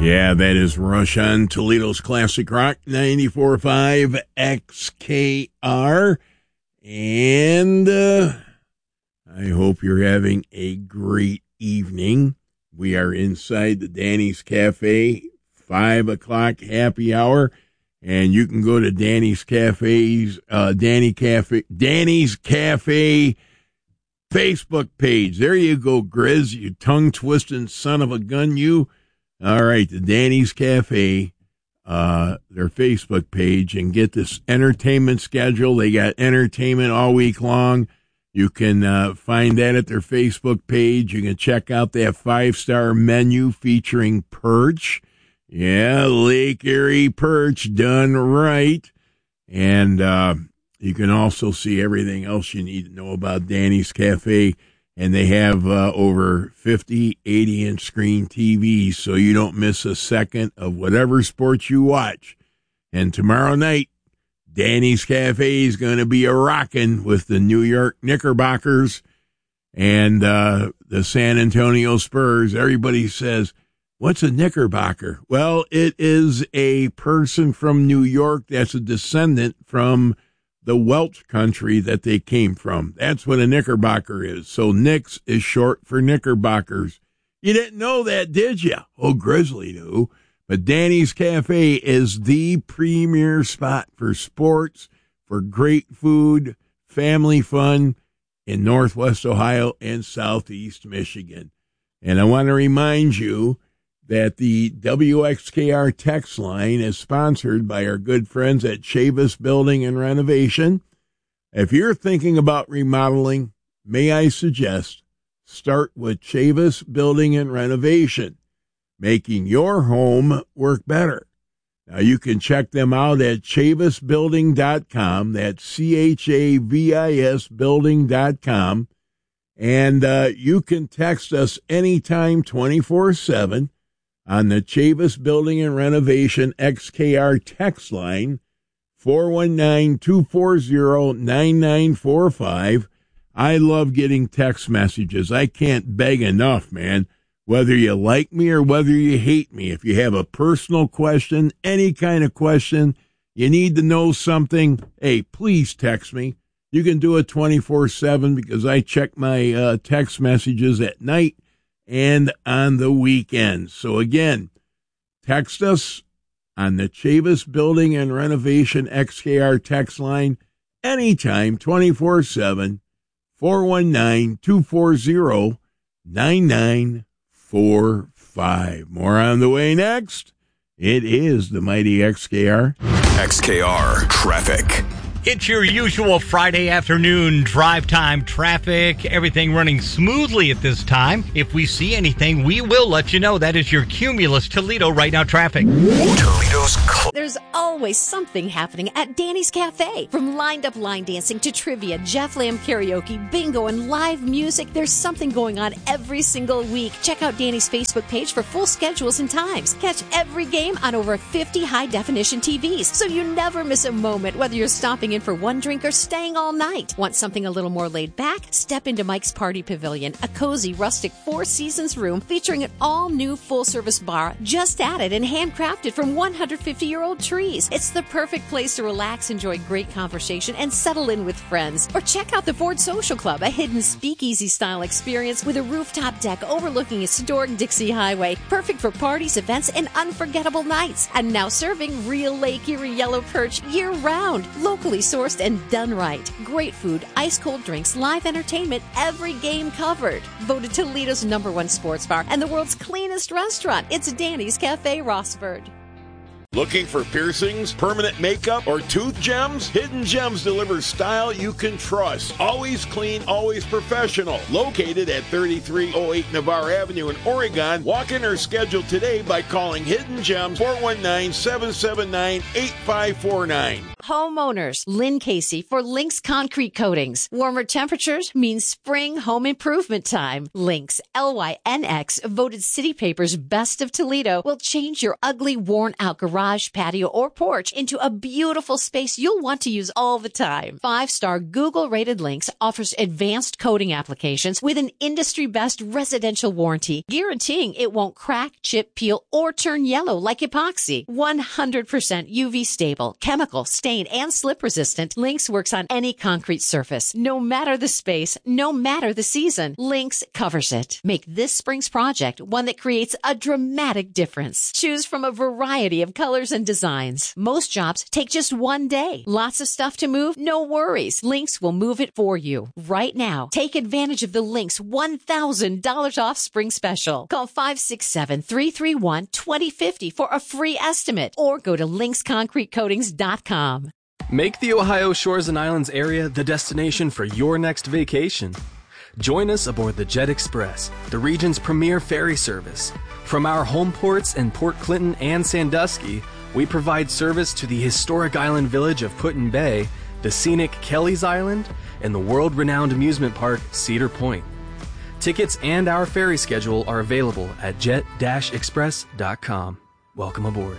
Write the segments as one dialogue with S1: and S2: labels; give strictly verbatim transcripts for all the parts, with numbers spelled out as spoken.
S1: Yeah, that is Rush on Toledo's Classic Rock, ninety-four point five X K R. And uh, I hope you're having a great evening. We are inside the Danny's Cafe, five o'clock happy hour. And you can go to Danny's Cafe's, uh, Danny Cafe, Danny's Cafe Facebook page. There you go, Grizz, you tongue-twisting son of a gun, you. All right, the Danny's Cafe, uh, their Facebook page, and get this entertainment schedule. They got entertainment all week long. You can uh, find that at their Facebook page. You can check out that five-star menu featuring perch. Yeah, Lake Erie perch done right. And uh, you can also see everything else you need to know about Danny's Cafe. And they have uh, over fifty eighty-inch screen T Vs, so you don't miss a second of whatever sports you watch. And tomorrow night, Danny's Cafe is going to be a rockin' with the New York Knickerbockers and uh, the San Antonio Spurs. Everybody says, what's a Knickerbocker? Well, it is a person from New York that's a descendant from the Welsh country that they came from. That's what a Knickerbocker is. So Knicks is short for Knickerbockers. You didn't know that, did you? Oh, Grizzly knew. But Danny's Cafe is the premier spot for sports, for great food, family fun in Northwest Ohio and Southeast Michigan. And I want to remind you that the W X K R text line is sponsored by our good friends at Chavis Building and Renovation. If you're thinking about remodeling, may I suggest start with Chavis Building and Renovation, making your home work better. Now, you can check them out at chavis building dot com. That's C H A V I S building dot com. And uh, you can text us anytime, twenty-four seven. On the Chavis Building and Renovation X K R text line, four one nine, two four zero, nine nine four five. I love getting text messages. I can't beg enough, man. Whether you like me or whether you hate me, if you have a personal question, any kind of question, you need to know something, hey, please text me. You can do it twenty-four seven because I check my uh, text messages at night and on the weekends. So again, text us on the Chavis Building and Renovation X K R text line anytime, twenty-four seven, four one nine, two four zero, nine nine four five. More on the way next. It is the mighty X K R.
S2: X K R Traffic.
S3: It's your usual Friday afternoon drive time traffic. Everything running smoothly at this time. If we see anything, we will let you know. That is your Cumulus Toledo Right Now traffic.
S2: Toledo's cl-
S4: There's always something happening at Danny's Cafe. From lined up line dancing to trivia, Jeff Lamb karaoke, bingo, and live music, there's something going on every single week. Check out Danny's Facebook page for full schedules and times. Catch every game on over fifty high-definition T Vs, so you never miss a moment, whether you're stopping in for one drink or staying all night. Want something a little more laid back? Step into Mike's Party Pavilion, a cozy, rustic Four Seasons room featuring an all-new full-service bar just added and handcrafted from one hundred fifty-year-old trees. It's the perfect place to relax, enjoy great conversation, and settle in with friends. Or check out the Ford Social Club, a hidden speakeasy-style experience with a rooftop deck overlooking a historic Dixie Highway, perfect for parties, events, and unforgettable nights. And now serving real Lake Erie yellow perch year-round, locally sourced and done right. Great food, ice-cold drinks, live entertainment, every game covered. Voted Toledo's number one sports bar and the world's cleanest restaurant. It's Danny's Cafe Rossford.
S1: Looking for piercings, permanent makeup, or tooth gems? Hidden Gems delivers style you can trust. Always clean, always professional. Located at thirty-three oh eight Navarre Avenue in Oregon. Walk in or schedule today by calling Hidden Gems four one nine, seven seven nine, eight five four nine.
S4: Homeowners, Lynn Casey for Lynx Concrete Coatings. Warmer temperatures means spring home improvement time. Lynx, L Y N X, voted City Paper's Best of Toledo, will change your ugly, worn-out garage garage, patio, or porch into a beautiful space you'll want to use all the time. Five-star Google-rated Lynx offers advanced coating applications with an industry-best residential warranty, guaranteeing it won't crack, chip, peel, or turn yellow like epoxy. one hundred percent U V stable, chemical, stain, and slip resistant, Lynx works on any concrete surface. No matter the space, no matter the season, Lynx covers it. Make this spring's project one that creates a dramatic difference. Choose from a variety of colors and designs. Most jobs take just one day. Lots of stuff to move? No worries. Lynx will move it for you. Right now, take advantage of the Lynx one thousand dollars off spring special. Call five six seven, three three one, two zero five zero for a free estimate or go to lynx concrete coatings dot com.
S5: Make the Ohio Shores and Islands area the destination for your next vacation. Join us aboard the Jet Express, the region's premier ferry service. From our home ports in Port Clinton and Sandusky, we provide service to the historic island village of Put in Bay, the scenic Kelly's Island, and the world-renowned amusement park Cedar Point. Tickets and our ferry schedule are available at jet dash express dot com. Welcome aboard.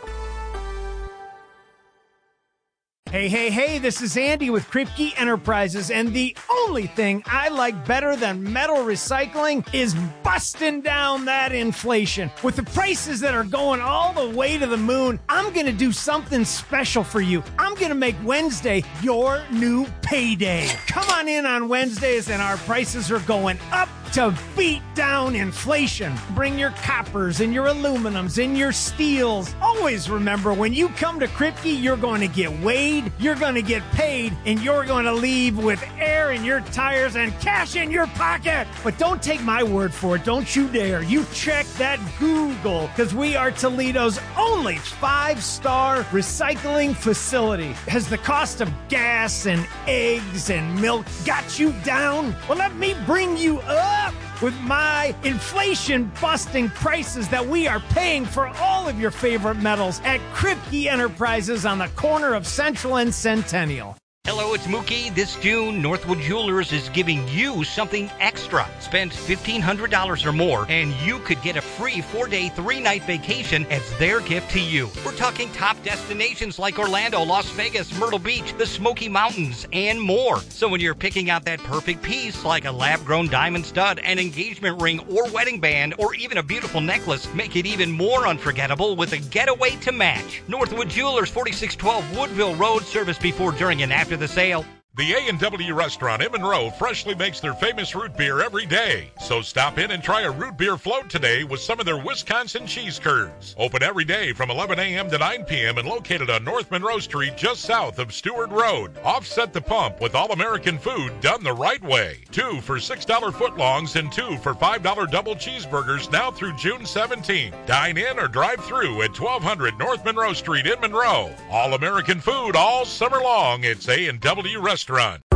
S6: Hey, hey, hey, this is Andy with Kripke Enterprises, and the only thing I like better than metal recycling is busting down that inflation. With the prices that are going all the way to the moon, I'm going to do something special for you. I'm going to make Wednesday your new payday. Come on in on Wednesdays, and our prices are going up to beat down inflation. Bring your coppers and your aluminums and your steels. Always remember, when you come to Kripke, you're going to get weighed, you're going to get paid, and you're going to leave with air in your tires and cash in your pocket. But don't take my word for it. Don't you dare. You check that Google, because we are Toledo's only five-star recycling facility. Has the cost of gas and eggs and milk got you down? Well, let me bring you up with my inflation-busting prices that we are paying for all of your favorite metals at Kripke Enterprises on the corner of Central and Centennial.
S3: Hello, it's Mookie. This June, Northwood Jewelers is giving you something extra. Spend fifteen hundred dollars or more, and you could get a free four-day, three-night vacation as their gift to you. We're talking top destinations like Orlando, Las Vegas, Myrtle Beach, the Smoky Mountains, and more. So when you're picking out that perfect piece, like a lab-grown diamond stud, an engagement ring, or wedding band, or even a beautiful necklace, make it even more unforgettable with a getaway to match. Northwood Jewelers, forty-six twelve Woodville Road, service before, during, and after the sale.
S7: The A and W restaurant in Monroe freshly makes their famous root beer every day. So stop in and try a root beer float today with some of their Wisconsin cheese curds. Open every day from eleven a.m. to nine p.m. and located on North Monroe Street just south of Stewart Road. Offset the pump with all-American food done the right way. Two for six dollar footlongs and two for five dollar double cheeseburgers now through June seventeenth. Dine in or drive through at twelve hundred North Monroe Street in Monroe. All-American food all summer long. It's A and W Restaurant.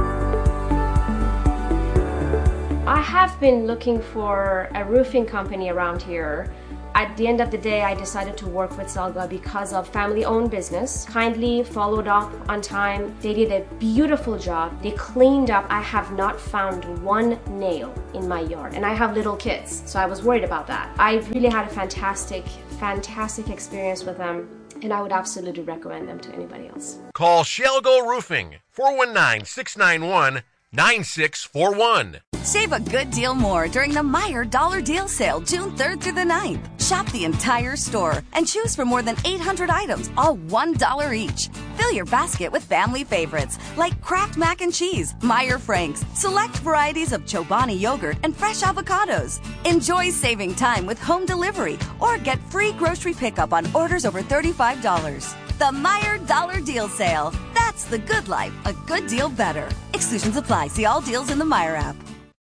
S8: I have been looking for a roofing company around here. At the end of the day, I decided to work with Zelga because of family-owned business. Kindly followed up on time. They did a beautiful job. They cleaned up. I have not found one nail in my yard, and I have little kids, so I was worried about that. I really had a fantastic, fantastic experience with them, and I would absolutely recommend them to anybody else.
S9: Call Shelgo Roofing, four one nine, six nine one, nine six four one.
S10: Save a good deal more during the Meijer Dollar Deal Sale, June third through the ninth. Shop the entire store and choose from more than eight hundred items, all one dollar each. Fill your basket with family favorites like Kraft Mac and Cheese, Meijer Franks, select varieties of Chobani yogurt, and fresh avocados. Enjoy saving time with home delivery or get free grocery pickup on orders over thirty-five dollars. The Meijer Dollar Deal Sale. That's the good life, a good deal better. Exclusions apply. See all deals in the Meijer app.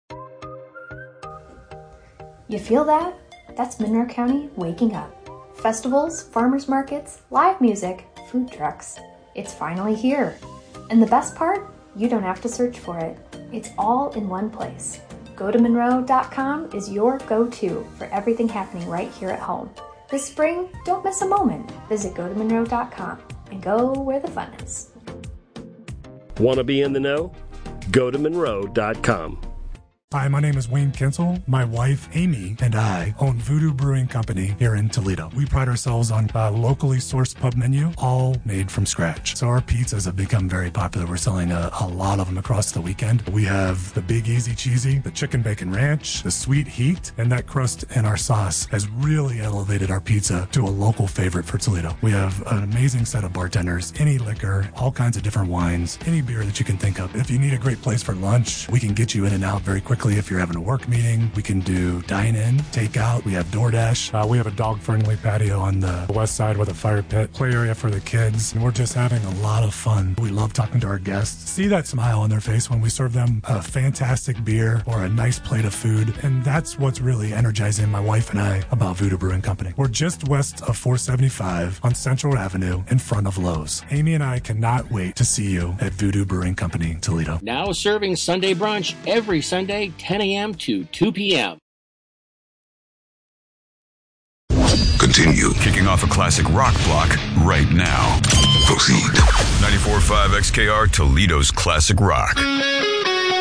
S11: You feel that? That's Monroe County waking up. Festivals, farmers markets, live music, food trucks. It's finally here. And the best part? You don't have to search for it. It's all in one place. go to monroe dot com is your go-to for everything happening right here at home. This spring, don't miss a moment. Visit go to monroe dot com and go where the fun is.
S12: Want to be in the know? go to monroe dot com. Hi, my name is Wayne Kinsel. My wife, Amy, and I own Voodoo Brewing Company here in Toledo. We pride ourselves on a locally sourced pub menu, all made from scratch. So our pizzas have become very popular. We're selling a, a lot of them across the weekend. We have the Big Easy Cheesy, the Chicken Bacon Ranch, the Sweet Heat, and that crust and our sauce has really elevated our pizza to a local favorite for Toledo. We have an amazing set of bartenders, any liquor, all kinds of different wines, any beer that you can think of. If you need a great place for lunch, we can get you in and out very quickly. If you're having a work meeting, we can do dine-in, takeout. We have DoorDash. Uh, we have a dog-friendly patio on the west side with a fire pit, play area for the kids. And we're just having a lot of fun. We love talking to our guests. See that smile on their face when we serve them a fantastic beer or a nice plate of food. And that's what's really energizing my wife and I about Voodoo Brewing Company. We're just west of four seventy-five on Central Avenue in front of Lowe's. Amy and I cannot wait to see you at Voodoo Brewing Company, Toledo.
S13: Now serving Sunday brunch every Sunday, ten a.m. to two p.m.
S2: Continue. Kicking off a classic rock block right now. Proceed. ninety-four point five X K R, Toledo's classic rock.